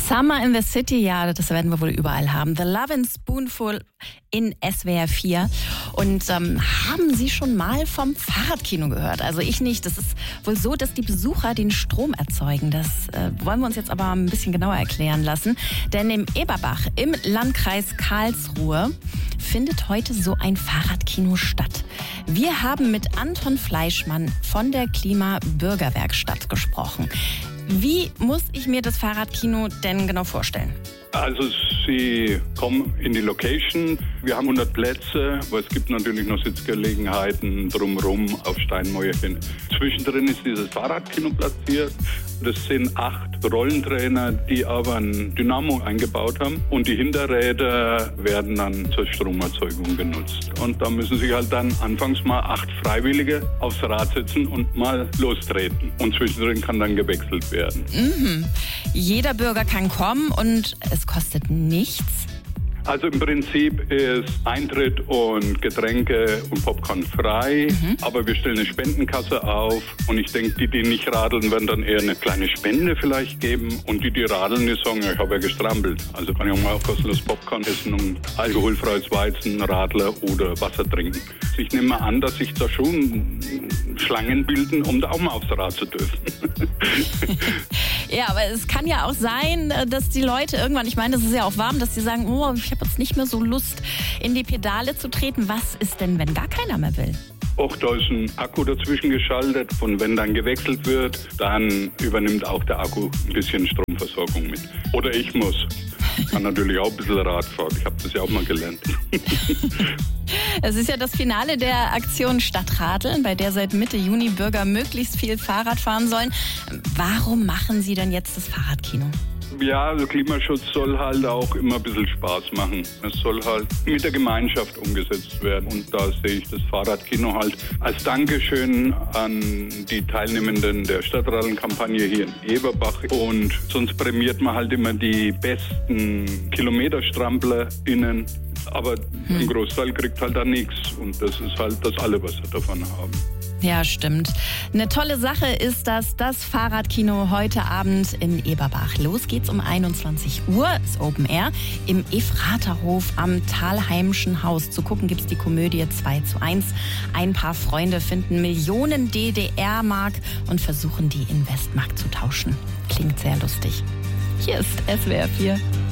Summer in the City, ja, das werden wir wohl überall haben. The Love and Spoonful in SWR 4. Und haben Sie schon mal vom Fahrradkino gehört? Also ich nicht. Das ist wohl so, dass die Besucher den Strom erzeugen. Das wollen wir uns jetzt aber ein bisschen genauer erklären lassen. Denn im Eberbach im Landkreis Karlsruhe findet heute so ein Fahrradkino statt. Wir haben mit Anton Fleischmann von der Klima-Bürgerwerkstatt gesprochen. Wie muss ich mir das Fahrradkino denn genau vorstellen? Also Sie kommen in die Location. Wir haben 100 Plätze, aber es gibt natürlich noch Sitzgelegenheiten drumherum auf Steinmäuerchen. Zwischendrin ist dieses Fahrradkino platziert. Das sind 8 Rollentrainer, die aber ein Dynamo eingebaut haben. Und die Hinterräder werden dann zur Stromerzeugung genutzt. Und da müssen sich halt dann anfangs mal 8 Freiwillige aufs Rad setzen und mal lostreten. Und zwischendrin kann dann gewechselt werden. Jeder Bürger kann kommen und es kostet nichts. Also im Prinzip ist Eintritt und Getränke und Popcorn frei, aber wir stellen eine Spendenkasse auf und ich denke, die nicht radeln, werden dann eher eine kleine Spende vielleicht geben und die radeln, die sagen, ja, ich habe ja gestrampelt. Also kann ich auch mal kostenlos Popcorn essen und alkoholfreies Weizen, Radler oder Wasser trinken. Ich nehme mal an, dass sich da schon Schlangen bilden, um da auch mal aufs Rad zu dürfen. Ja, aber es kann ja auch sein, dass die Leute irgendwann, ich meine, das ist ja auch warm, dass sie sagen, oh, ich habe jetzt nicht mehr so Lust, in die Pedale zu treten. Was ist denn, wenn gar keiner mehr will? Auch da ist ein Akku dazwischen geschaltet und wenn dann gewechselt wird, dann übernimmt auch der Akku ein bisschen Stromversorgung mit. Oder ich muss. Ich kann natürlich auch ein bisschen Rad fahren. Ich habe das ja auch mal gelernt. Es ist ja das Finale der Aktion Stadtradeln, bei der seit Mitte Juni Bürger möglichst viel Fahrrad fahren sollen. Warum machen Sie denn jetzt das Fahrradkino? Ja, also Klimaschutz soll halt auch immer ein bisschen Spaß machen. Es soll halt mit der Gemeinschaft umgesetzt werden. Und da sehe ich das Fahrradkino halt als Dankeschön an die Teilnehmenden der Stadtradeln-Kampagne hier in Eberbach. Und sonst prämiert man halt immer die besten KilometerstramplerInnen. Aber ein Großteil kriegt halt da nichts. Und das ist halt das alle, was wir davon haben. Ja, stimmt. Eine tolle Sache ist das Fahrradkino heute Abend in Eberbach. Los geht's um 21 Uhr, ist Open Air, im Efraterhof am Thalheimischen Haus. Zu gucken gibt's die Komödie 2:1. Ein paar Freunde finden Millionen DDR-Mark und versuchen, die in Westmark zu tauschen. Klingt sehr lustig. Hier ist SWR 4.